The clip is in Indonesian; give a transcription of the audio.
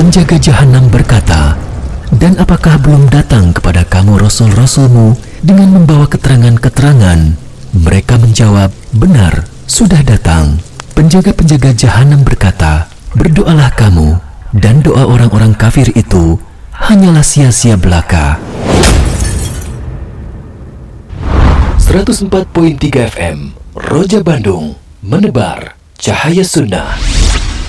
Penjaga jahanam berkata, "Dan apakah belum datang kepada kamu rasul-rasulmu dengan membawa keterangan-keterangan?" Mereka menjawab, "Benar, sudah datang." Penjaga-penjaga jahanam berkata, "Berdoalah kamu, dan doa orang-orang kafir itu hanyalah sia-sia belaka." 104.3 FM Roja Bandung, menebar cahaya sunnah.